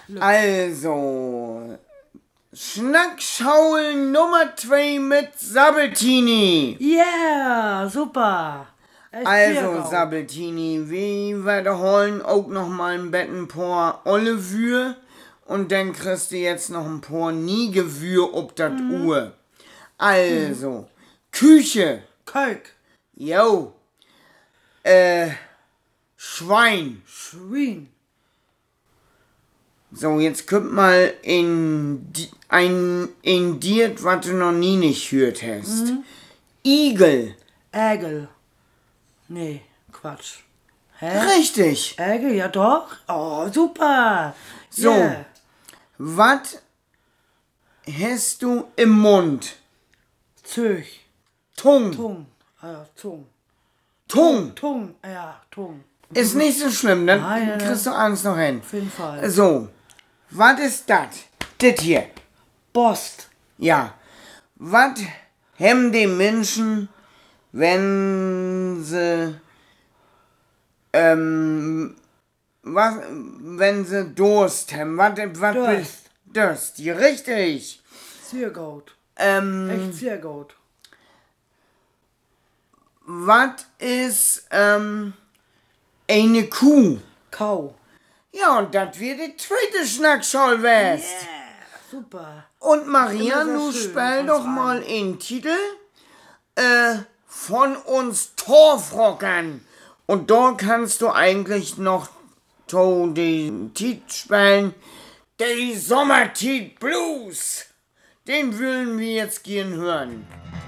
Also, Schnackschaul Nummer 2 mit Sabbeltini. Yeah, super. Also, Sabbeltini, wir wiederholen auch noch mal ein Bett ein paar Ollewür und dann kriegst du jetzt noch ein paar Niegewür ob das Uhr. Also, Küche. Kalk. Jo. Schwein. Schwein. So, jetzt kommt mal in dir, was du noch nie nicht gehört hast. Igel. Ägel. Nee, Quatsch. Hä? Richtig. Ägel, ja doch. Oh, super. So, Yeah. was hast du im Mund? Zöch. Tung. Tung. Ja, Tung. Tung. Tung. Ja, Tung. Ist nicht so schlimm, dann Nein. kriegst du Angst noch hin. Auf jeden Fall. So, was ist das? Das hier. Bost. Ja. Was haben die Menschen, wenn sie wenn sie Durst haben? Durst. Durst, ja, richtig. Sehr gut. Echt sehr gut. Was ist eine Kuh? Kau. Ja, und das wird die zweite Schnackschall west. Yeah, super. Und Maria, Immer du sehr schön, spiel uns doch allen. mal einen Titel von uns Torfrockern. Und da kannst du eigentlich noch den Titel spielen, die Sommertitel Blues. Den würden wir jetzt gern hören.